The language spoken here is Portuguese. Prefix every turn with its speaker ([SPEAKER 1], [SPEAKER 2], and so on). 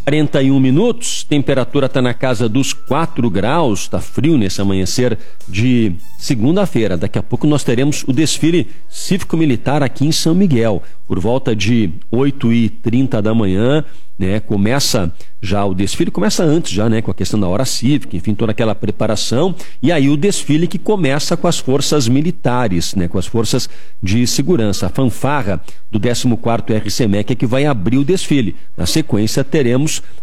[SPEAKER 1] 41 minutos, temperatura está na casa dos 4 graus, está frio nesse amanhecer de segunda-feira. Daqui a pouco nós teremos o desfile cívico-militar aqui em São Miguel, por volta de 8h30 da manhã, né? Começa já o desfile, começa antes já, né? Com a questão da hora cívica, enfim, toda aquela preparação, e aí o desfile que começa com as forças militares, né? Com as forças de segurança. A fanfarra do 14º RCMEC é que vai abrir o desfile. Na sequência teremos